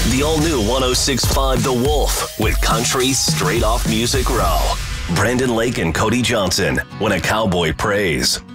The all-new 106.5 The Wolf with country straight off Music Row. Brandon Lake and Cody Johnson, When a Cowboy Prays.